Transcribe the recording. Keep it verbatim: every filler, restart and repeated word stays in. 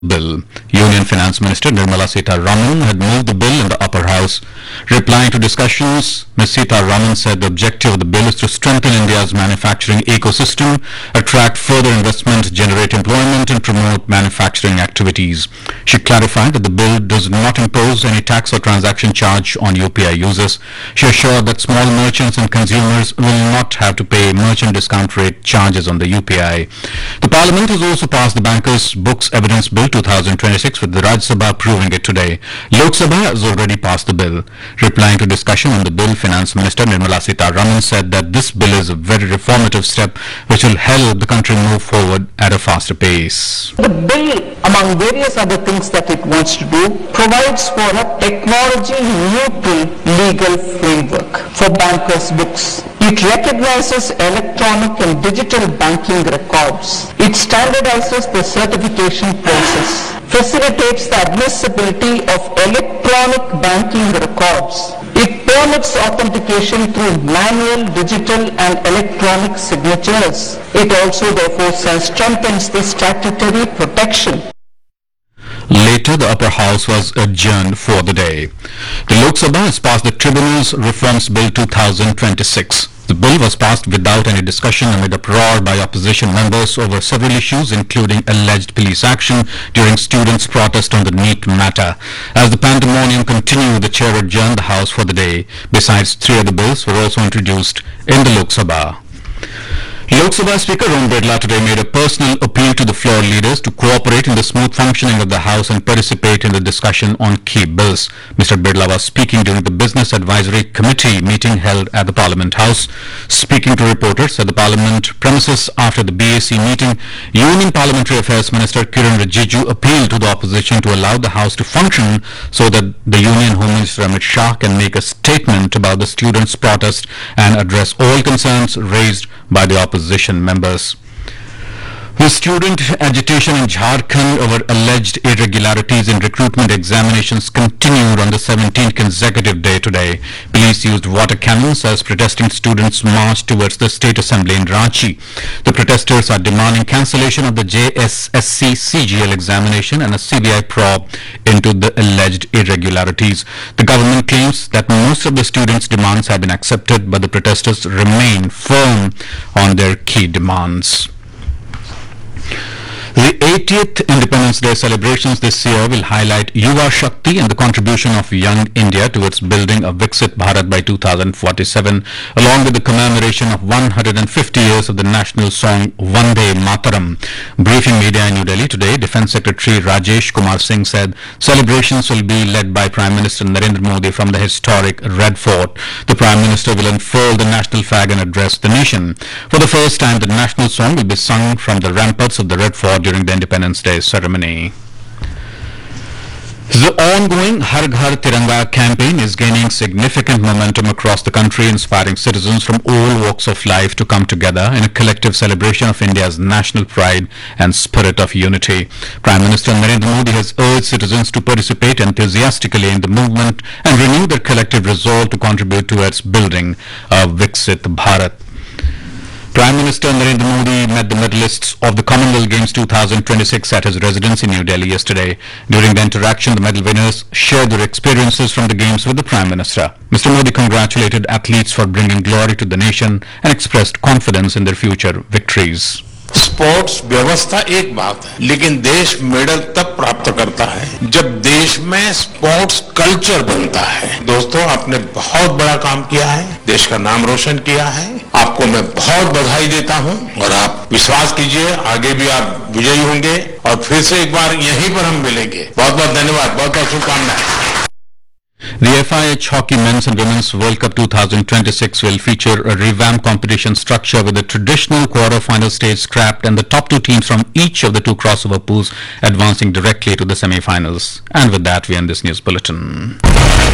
bill. Union Finance Minister Nirmala Sitharaman had moved the bill in the upper house. Replying to discussions, Miz Sitharaman said the objective of the bill is to strengthen India's manufacturing ecosystem, attract further investment, generate employment and promote manufacturing activities. She clarified that the bill does not impose any tax or transaction charge on U P I users. She assured that small merchants and consumers will not have to pay merchant discount rate charges on the U P I. The Parliament has also passed the Bankers' Books Evidence Bill twenty twenty-six, with the Rajya Sabha approving it today. Lok Sabha has already passed the bill. Replying to discussion on the bill, Finance Minister Nirmala Sitharaman said that this bill is a very reformative step which will help the country move forward at a faster pace. The bill, among various other things that it wants to do, provides for a technology-neutral legal framework for bankers' books. It recognizes electronic and digital banking records. It standardizes the certification process, facilitates the admissibility of electronic banking records. It permits authentication through manual, digital and electronic signatures. It also therefore strengthens the statutory protection. Later, the upper house was adjourned for the day. The Lok Sabha has passed the Tribunals Reforms Bill twenty twenty-six. The bill was passed without any discussion amid uproar by opposition members over several issues, including alleged police action during students' protest on the NEET matter. As the pandemonium continued, the chair adjourned the house for the day. Besides, three other bills were also introduced in the Lok Sabha. Lok Sabha Speaker Om Birla today made a personal appeal to the floor leaders to cooperate in the smooth functioning of the House and participate in the discussion on key bills. Mister Birla was speaking during the Business Advisory Committee meeting held at the Parliament House. Speaking to reporters at the Parliament premises after the B A C meeting, Union Parliamentary Affairs Minister Kiran Rijiju appealed to the opposition to allow the House to function so that the Union Home Minister Amit Shah can make a statement about the students' protest and address all concerns raised by the opposition members. The student agitation in Jharkhand over alleged irregularities in recruitment examinations continued on the seventeenth consecutive day today. Police used water cannons as protesting students marched towards the State Assembly in Ranchi. The protesters are demanding cancellation of the J S S C C G L examination and a C B I probe into the alleged irregularities. The government claims that most of the students' demands have been accepted, but the protesters remain firm on their key demands. The eightieth Independence Day celebrations this year will highlight Yuva Shakti and the contribution of young India towards building a Viksit Bharat by two thousand forty-seven, along with the commemoration of one hundred fifty years of the national song Vande Mataram. Briefing media in New Delhi today, Defence Secretary Rajesh Kumar Singh said celebrations will be led by Prime Minister Narendra Modi from the historic Red Fort. The Prime Minister will unfurl the national flag and address the nation. For the first time, the national song will be sung from the ramparts of the Red Fort during the Independence Day ceremony. The ongoing Har Ghar Tiranga campaign is gaining significant momentum across the country, inspiring citizens from all walks of life to come together in a collective celebration of India's national pride and spirit of unity. Prime Minister Narendra Modi has urged citizens to participate enthusiastically in the movement and renew their collective resolve to contribute towards building a Viksit Bharat. Prime Minister Narendra Modi met the medalists of the Commonwealth Games twenty twenty-six at his residence in New Delhi yesterday. During the interaction, the medal winners shared their experiences from the Games with the Prime Minister. Mister Modi congratulated athletes for bringing glory to the nation and expressed confidence in their future victories. Sports व्यवस्था एक बात है, लेकिन देश medal तब प्राप्त करता है जब देश में स्पोर्ट्स कल्चर बनता है। दोस्तों, आपने बहुत बड़ा काम किया है, देश का नाम रोशन किया है। आपको मैं बहुत बधाई देता हूं और आप विश्वास कीजिए आगे भी आप विजयी होंगे और फिर से एक बार यहीं पर हम मिलेंगे। बहुत बहुत धन्यवाद, बहुत बहुत शुभकामनाएं। The F I H Hockey Men's and Women's World Cup twenty twenty-six will feature a revamped competition structure with the traditional quarter-final stage scrapped and the top two teams from each of the two crossover pools advancing directly to the semi-finals. And with that, we end this news bulletin.